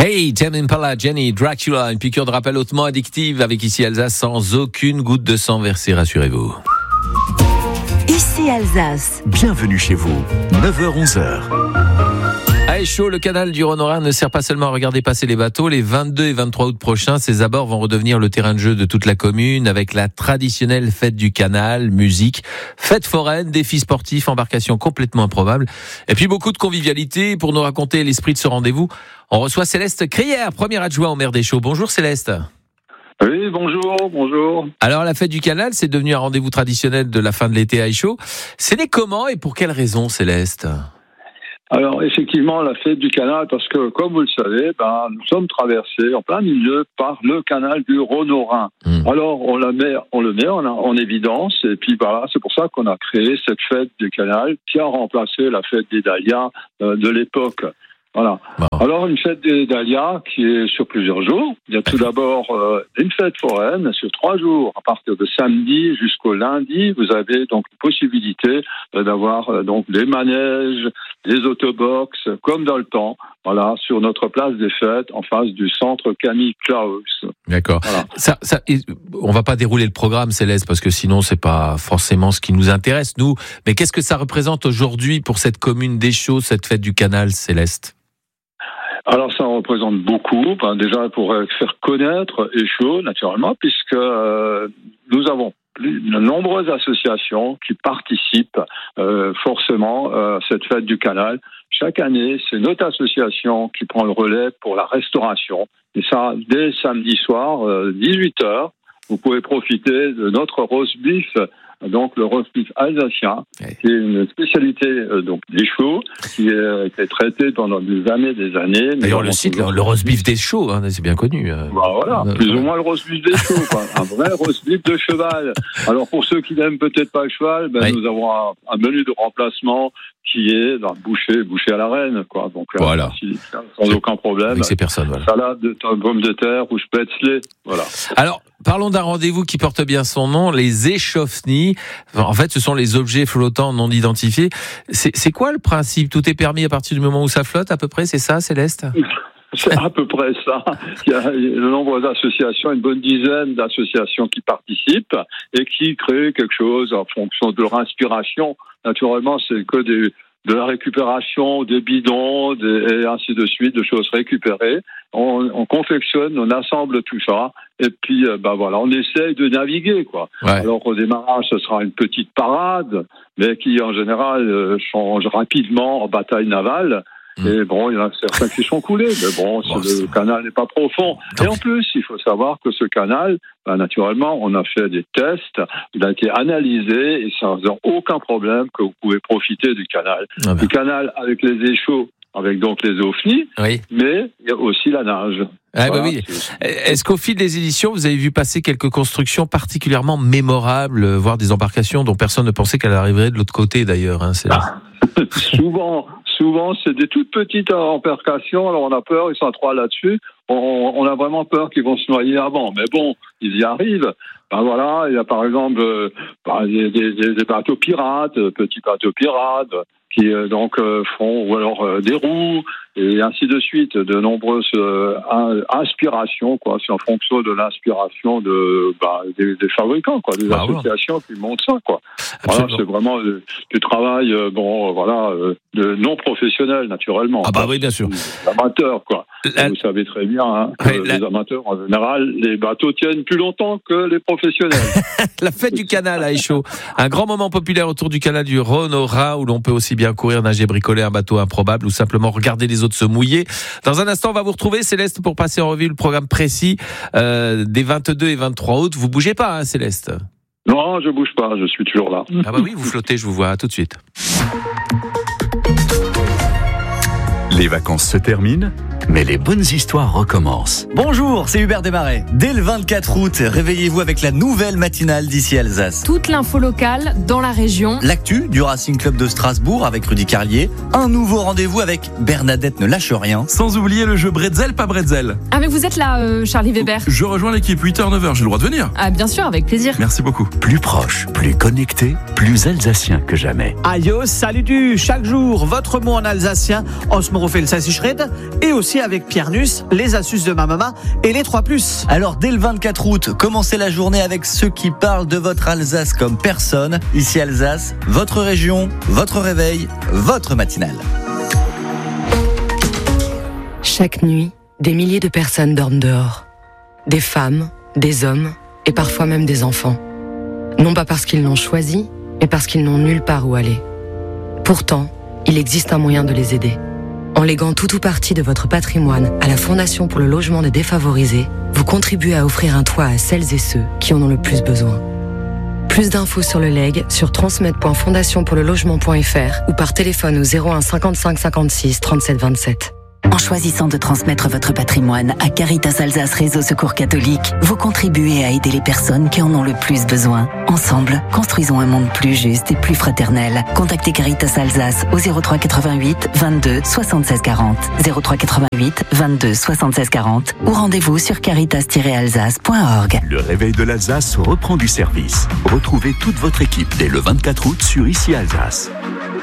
Hey, Tame Impala, Jenny, Dracula, une piqûre de rappel hautement addictive avec ici Alsace sans aucune goutte de sang versée, rassurez-vous. Ici Alsace. Bienvenue chez vous, 9h-11h. À Échaud, le canal du Rhône-Rhin ne sert pas seulement à regarder passer les bateaux. Les 22 et 23 août prochains, ses abords vont redevenir le terrain de jeu de toute la commune avec la traditionnelle fête du canal, musique, fête foraine, défis sportifs, embarcations complètement improbables. Et puis beaucoup de convivialité. Pour nous raconter l'esprit de ce rendez-vous, on reçoit Céleste Crière, premier adjoint au maire d'Échaud. Bonjour Céleste. Oui, bonjour. Alors la fête du canal, c'est devenu un rendez-vous traditionnel de la fin de l'été à Échaud. C'est né comment et pour quelles raisons, Céleste ? Alors effectivement, la fête du canal, parce que comme vous le savez, nous sommes traversés en plein milieu par le canal du Rhône-Rhin. Alors on le met en évidence, et puis voilà, c'est pour ça qu'on a créé cette fête du canal qui a remplacé la fête des Dahlias de l'époque. Voilà. Bon. Alors une fête des Dahlias qui est sur plusieurs jours. Il y a tout d'abord une fête foraine sur 3 jours. À partir de samedi jusqu'au lundi, vous avez donc une possibilité d'avoir donc des manèges, des autobox, comme dans le temps. Voilà, sur notre place des fêtes, en face du centre Camille Claus. D'accord. Voilà. On va pas dérouler le programme, Céleste, parce que sinon c'est pas forcément ce qui nous intéresse, nous. Mais qu'est-ce que ça représente aujourd'hui pour cette commune d'Échaud, cette fête du canal, Céleste ? Alors ça représente beaucoup, déjà pour faire connaître Échaud, naturellement, puisque nous avons de nombreuses associations qui participent forcément à cette fête du canal. Chaque année, c'est notre association qui prend le relais pour la restauration. Et ça, dès samedi soir, 18h, vous pouvez profiter de notre roast beef, donc le roast beef alsacien, qui est une spécialité donc d'Échaud, qui est traité pendant des années. D'ailleurs, le site, le roast beef d'Échaud, c'est bien connu. Voilà, plus ou moins le roast beef d'Échaud, un vrai roast beef de cheval. Alors pour ceux qui n'aiment peut-être pas le cheval, nous avons un menu de remplacement qui est bouché à la reine, quoi. Donc voilà. Sans aucun problème. Avec ces personnes, voilà. Salade de pommes de terre ou spätzle, voilà. Alors, parlons d'un rendez-vous qui porte bien son nom, les échauffenis. En fait, ce sont les objets flottants non identifiés. C'est quoi le principe ? Tout est permis à partir du moment où ça flotte, à peu près, c'est ça, Céleste ? C'est à peu près ça. Il y a de nombreuses associations, une bonne dizaine d'associations qui participent et qui créent quelque chose en fonction de leur inspiration. Naturellement, c'est que de la récupération, des bidons, et ainsi de suite, de choses récupérées. On confectionne, on assemble tout ça, et puis voilà, on essaye de naviguer, quoi. Ouais. Alors au démarrage, ce sera une petite parade, mais qui en général change rapidement en bataille navale. Et bon, il y en a certains qui sont coulés, mais le canal n'est pas profond. Et en plus, il faut savoir que ce canal, naturellement, on a fait des tests, il a été analysé, et ça n'a aucun problème que vous pouvez profiter du canal. Du canal avec les échauds, avec donc les OFNI, mais il y a aussi la nage. Oui. Est-ce qu'au fil des éditions, vous avez vu passer quelques constructions particulièrement mémorables, voire des embarcations dont personne ne pensait qu'elles arriveraient de l'autre côté d'ailleurs, c'est là. Souvent, c'est des toutes petites embarcations. Alors, on a peur, ils sont à 3 là-dessus. On a vraiment peur qu'ils vont se noyer avant. Mais bon, ils y arrivent. Voilà, il y a par exemple des bateaux pirates, petits bateaux pirates, qui font, ou alors des roues, et ainsi de suite, de nombreuses inspirations, quoi. C'est en fonction de l'inspiration des fabricants, quoi, des associations qui montent ça, quoi. Voilà, c'est vraiment du travail, de non professionnel, naturellement. Oui, bien sûr. Amateurs, quoi. Vous savez très bien, les amateurs, en général, les bateaux tiennent plus longtemps que les professionnels. La fête du canal à Échaud. Un grand moment populaire autour du canal du Rhône-Rhin, où l'on peut aussi bien courir, nager, bricoler un bateau improbable, ou simplement regarder les autres se mouiller. Dans un instant, on va vous retrouver, Céleste, pour passer en revue le programme précis des 22 et 23 août. Vous bougez pas, Céleste ? Non, je bouge pas, je suis toujours là. Oui, vous flottez, je vous vois, à tout de suite. Les vacances se terminent, mais les bonnes histoires recommencent. Bonjour, c'est Hubert Desmarais. Dès le 24 août, réveillez-vous avec la nouvelle matinale d'ici Alsace. Toute l'info locale dans la région. L'actu du Racing Club de Strasbourg avec Rudy Carlier. Un nouveau rendez-vous avec Bernadette ne lâche rien. Sans oublier le jeu Bretzel, pas Bretzel. Ah mais vous êtes là, Charlie Weber. Je rejoins l'équipe, 8h, 9h, j'ai le droit de venir. Ah bien sûr, avec plaisir. Merci beaucoup. Plus proche, plus connecté, plus alsacien que jamais. Aïe, salut du chaque jour, votre mot en alsacien, Osmorofel Sassichred, et aussi aussi avec Pierre Nuss, les astuces de ma maman et les 3+. Alors dès le 24 août, commencez la journée avec ceux qui parlent de votre Alsace comme personne. Ici Alsace, votre région, votre réveil, votre matinale. Chaque nuit, des milliers de personnes dorment dehors. Des femmes, des hommes et parfois même des enfants. Non pas parce qu'ils l'ont choisi, mais parce qu'ils n'ont nulle part où aller. Pourtant, il existe un moyen de les aider. En léguant tout ou partie de votre patrimoine à la Fondation pour le logement des défavorisés, vous contribuez à offrir un toit à celles et ceux qui en ont le plus besoin. Plus d'infos sur le legs sur transmettre.fondationpourlelogement.fr ou par téléphone au 01 55 56 37 27. En choisissant de transmettre votre patrimoine à Caritas Alsace Réseau Secours Catholique, vous contribuez à aider les personnes qui en ont le plus besoin. Ensemble, construisons un monde plus juste et plus fraternel. Contactez Caritas Alsace au 03 88 22 76 40, 03 88 22 76 40 ou rendez-vous sur caritas-alsace.org. Le réveil de l'Alsace reprend du service. Retrouvez toute votre équipe dès le 24 août sur Ici Alsace.